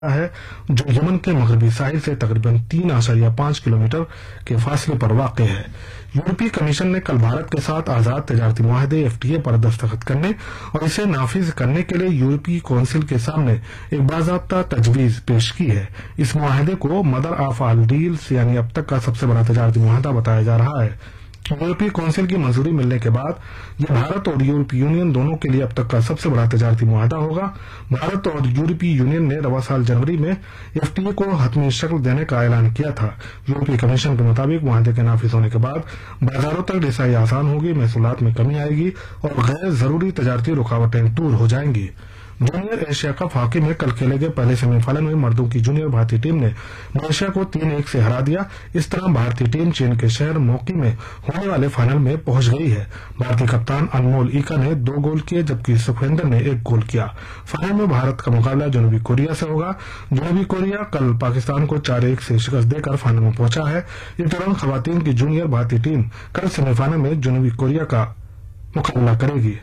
है जो यमन के मगरबी साहिल से तकरीबन 3.5 किलोमीटर के फासले पर वाक़ है। यूरोपीय कमीशन ने कल भारत के साथ आजाद तजारती मुआहदे FTA पर दस्तखत करने और इसे नाफिज करने के लिए यूरोपीय कौंसिल के सामने एक बाज़ाब्ता तजवीज पेश की है। इस मुआहदे को मदर ऑफ ऑल डील्स यानी अब तक का सबसे बड़ा तजारती मुआहदा बताया जा रहा है। यूरोपीय कौंसिल की मंजूरी मिलने के बाद यह भारत और यूरोपीय यूनियन दोनों के लिए अब तक का सबसे बड़ा तजारती मुआहदा होगा। भारत और यूरोपीय यूनियन ने रवा साल जनवरी में FTA को हतमी शक्ल देने का ऐलान किया था। यूरोपीय कमीशन के मुताबिक मुआहदे के नाफिज होने के बाद बाजारों तक रिसाई आसान होगी, महसूलात में कमी आएगी और गैर जरूरी तजारती रुकावटें दूर हो जाएंगी। जूनियर एशिया कप हॉकी में कल खेले गए पहले सेमीफाइनल में मर्दों की जूनियर भारतीय टीम ने मलेशिया को 3-1 से हरा दिया। इस तरह भारतीय टीम चीन के शहर मोकी में होने वाले फाइनल में पहुंच गई है। भारतीय कप्तान अनमोल ईका ने 2 गोल किए जबकि सुखविंदर ने 1 गोल किया। फाइनल में भारत का मुकाबला जनूबी कोरिया से होगा। जनूबी कोरिया कल पाकिस्तान को 4-1 से शिकस्त देकर फाइनल में पहुंचा है। इस दौरान खवातीन की जूनियर भारतीय टीम कल सेमीफाइनल में जनूबी कोरिया का मुकाबला करेगी।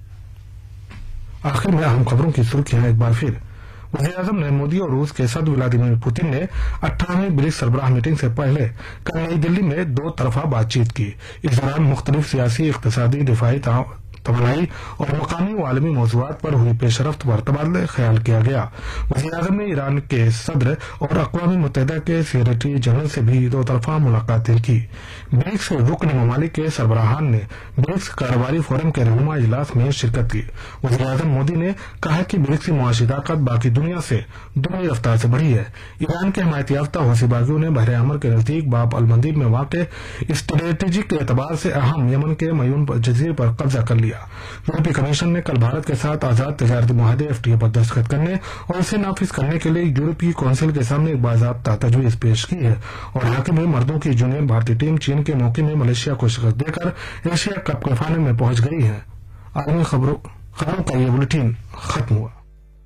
आखिर में अहम खबरों की सुर्खियां एक बार फिर। वज़ीर-ए-आज़म नरेंद्र मोदी और रूस के सदर व्लादिमीर पुतिन ने 18वीं ब्रिक्स सरबराह मीटिंग से पहले कल नई दिल्ली में 2 तरफा बातचीत की। इस दौरान मुख्तलिफ सियासी, इक़्तिसादी, दिफाई, तवानाई और मकामी व आलमी मौज़ूआत पर हुई पेशरफ्त पर तबादला ख्याल किया गया। वज़ीर-ए-आज़म ने ईरान के सदर और अक़वाम मुत्तहिदा के सेक्रेटरी जनरल से भी 2 तरफा मुलाकातें की। ब्रिक्स रुकन ममालिक के सरबराहान ने ब्रिक्स कारोबारी फोरम के रहनुमा इजलास में शिरकत की। वज़ीर-ए-आज़म मोदी ने कहा कि ब्रिक्स की मुआशी ताकत बाकी दुनिया से दुगनी रफ्तार से बढ़ी है। ईरान के हिमायत याफ्ता हौसी बागियों ने बहरे अमर के नजदीक बाब अल मंदीब में वाक़ स्ट्रेटेजिक एतबार से अहम यमन के मयून जजीरे पर कब्जा कर लिया। यूरोपीय कमीशन ने कल भारत के साथ आजाद तजारती मुआहदे FTA पर दस्तखत करने और इसे नाफिज करने के लिए यूरोपीय कौंसिल के सामने एक बाज़ाब्ता तजवीज पेश की है और हॉकी में मर्दों की जूनियर भारतीय टीम चीन के मौके में मलेशिया को शिकस्त देकर एशिया कप के फाइनल में पहुंच गई है। आलमी खबरों का ये बुलेटिन खत्म हुआ।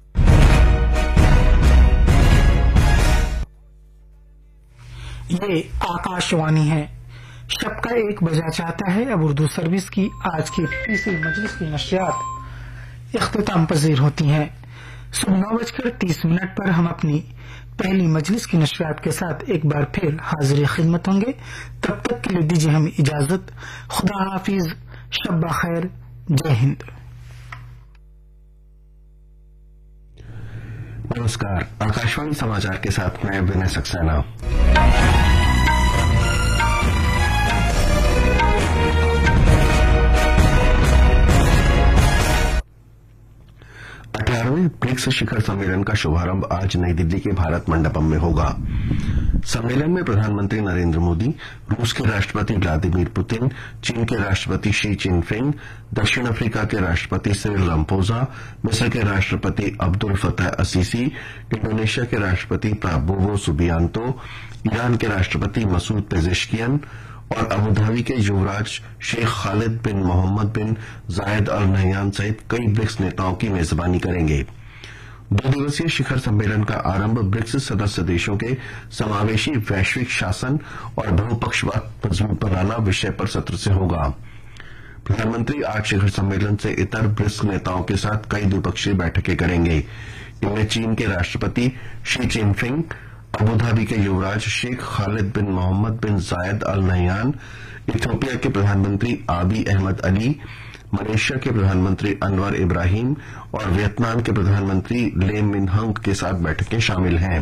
ये आकाशवाणी है। शब का 1 बजा चाहता है। अब उर्दू सर्विस की आज की तीसरी मजलिस की नशरियात इख्तिताम पजीर होती हैं। सुबह 9:30 पर हम अपनी पहली मजलिस की नशरियात के साथ एक बार फिर हाजिर खिदमत होंगे। तब तक के लिए दीजिए हमें इजाजत। खुदा हाफिज, शब खैर, जय हिंद। नमस्कार, आकाशवाणी समाचार के साथ मैं विनय सक्सेना। ब्रिक्स शिखर सम्मेलन का शुभारंभ आज नई दिल्ली के भारत मंडपम में होगा। सम्मेलन में प्रधानमंत्री नरेंद्र मोदी, रूस के राष्ट्रपति व्लादिमीर पुतिन, चीन के राष्ट्रपति शी जिनपिंग, दक्षिण अफ्रीका के राष्ट्रपति सिरिल रामाफोसा, मिस्र के राष्ट्रपति अब्दुल फतह असीसी, इंडोनेशिया के राष्ट्रपति प्राबोवो सुबियांतो, ईरान के राष्ट्रपति मसूद पेजेश्कियन और अबुधाबी के युवराज शेख खालिद बिन मोहम्मद बिन जायद अल नहयान सहित कई ब्रिक्स नेताओं की मेजबानी करेंगे। 2 दिवसीय शिखर सम्मेलन का आरंभ ब्रिक्स सदस्य देशों के समावेशी वैश्विक शासन और बहुपक्षवाद मजबूत बनाना विषय पर सत्र से होगा। प्रधानमंत्री आज शिखर सम्मेलन से इतर ब्रिक्स नेताओं के साथ कई द्विपक्षीय बैठकें करेंगे। इनमें चीन के राष्ट्रपति शी जिनपिंग, अबुधाबी के युवराज शेख खालिद बिन मोहम्मद बिन जायद अल नहयान, इथियोपिया के प्रधानमंत्री आबी अहमद अली, मलेशिया के प्रधानमंत्री अनवर इब्राहिम और वियतनाम के प्रधानमंत्री ले मिन हंग के साथ बैठकें शामिल हैं।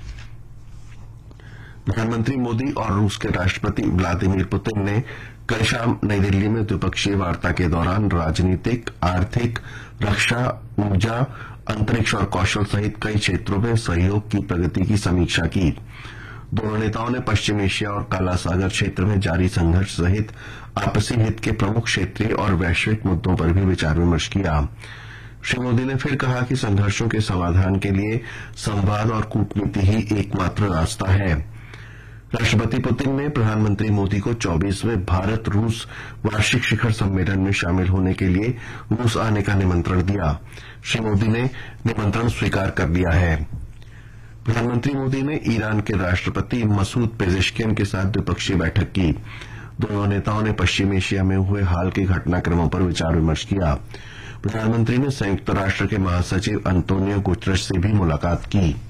प्रधानमंत्री मोदी और रूस के राष्ट्रपति व्लादिमीर पुतिन ने कल शाम नई दिल्ली में द्विपक्षीय वार्ता के दौरान राजनीतिक, आर्थिक, रक्षा, ऊर्जा, अंतरिक्ष और कौशल सहित कई क्षेत्रों में सहयोग की प्रगति की समीक्षा की। दोनों नेताओं ने पश्चिम एशिया और काला सागर क्षेत्र में जारी संघर्ष सहित आपसी हित के प्रमुख क्षेत्रीय और वैश्विक मुद्दों पर भी विचार विमर्श किया। श्री मोदी ने फिर कहा कि संघर्षों के समाधान के लिए संवाद और कूटनीति ही एकमात्र रास्ता है। राष्ट्रपति पुतिन ने प्रधानमंत्री मोदी को 24वें भारत रूस वार्षिक शिखर सम्मेलन में शामिल होने के लिए रूस आने का निमंत्रण दिया। श्री मोदी ने निमंत्रण स्वीकार कर लिया है। प्रधानमंत्री मोदी ने ईरान के राष्ट्रपति मसूद पेजेश्कियन के साथ द्विपक्षीय बैठक की। दोनों नेताओं ने पश्चिम एशिया में हुए हाल के घटनाक्रमों पर विचार विमर्श किया। प्रधानमंत्री ने संयुक्त राष्ट्र के महासचिव अंतोनियो गुतरश से भी मुलाकात की।